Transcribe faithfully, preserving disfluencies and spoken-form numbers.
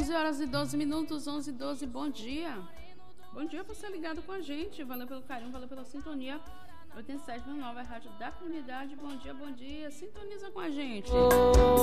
onze horas e doze minutos, onze e doze, bom dia. Bom dia por ser ligado com a gente. Valeu pelo carinho, valeu pela sintonia. oitenta e sete vírgula nove, a rádio da comunidade. Bom dia, bom dia. Sintoniza com a gente.